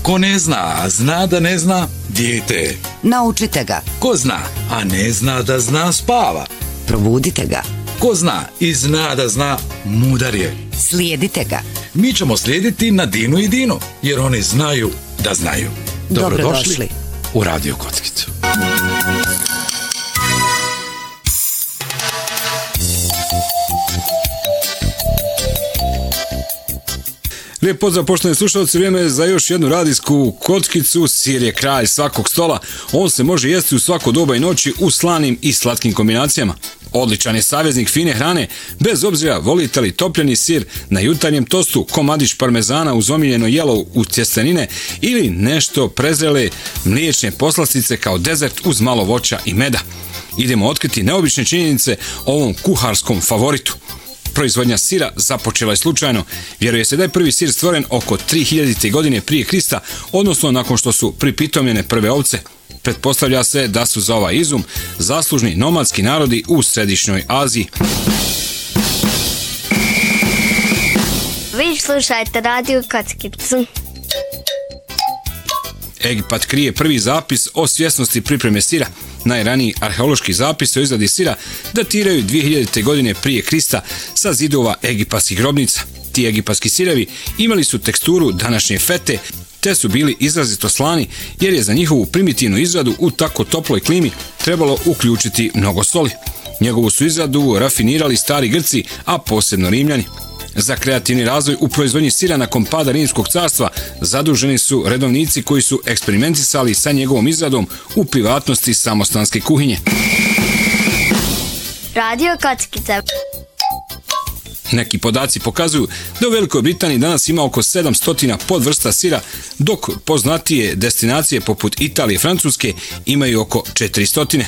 Ko ne zna, a zna da ne zna, dijete. Naučite ga. Ko zna, a ne zna da zna, spava. Probudite ga. Ko zna i zna da zna, mudar je. Slijedite ga. Mi ćemo slijediti Nadinu i Dinu, jer oni znaju da znaju. Dobrodošli u Radio Kockicu. Lijep pozdrav poštovani slušalci, vrijeme je za još jednu radijsku kockicu. Sir je kralj svakog stola. On se može jesti u svako doba i noći u slanim i slatkim kombinacijama. Odličan je saveznik fine hrane, bez obzira volite li topljeni sir na jutarnjem tostu, komadić parmezana uz omiljeno jelo u tjestenine ili nešto prezrele mliječne poslastice kao dezert uz malo voća i meda. Idemo otkriti neobične činjenice o ovom kuharskom favoritu. Proizvodnja sira započela je slučajno. Vjeruje se da je prvi sir stvoren oko 3000. godine prije Krista, odnosno nakon što su pripitomljene prve ovce. Pretpostavlja se da su za ovaj izum zaslužni nomadski narodi u središnjoj Aziji. Vi slušajte Radio Kockicu. Egipat krije prvi zapis o svjesnosti pripreme sira. Najraniji arheološki zapis o izradi sira datiraju 2000. godine prije Krista sa zidova egipatskih grobnica. Ti egipatski sirevi imali su teksturu današnje fete, te su bili izrazito slani jer je za njihovu primitivnu izradu u tako toploj klimi trebalo uključiti mnogo soli. Njegovu su izradu rafinirali stari Grci, a posebno Rimljani. Za kreativni razvoj u proizvodnji sira nakon pada Rimskog carstva zaduženi su redovnici koji su eksperimentisali sa njegovom izradom u privatnosti samostanske kuhinje. Radio Kockica. Neki podaci pokazuju da u Velikoj Britaniji danas ima oko 700 podvrsta sira, dok poznatije destinacije poput Italije i Francuske imaju oko 400.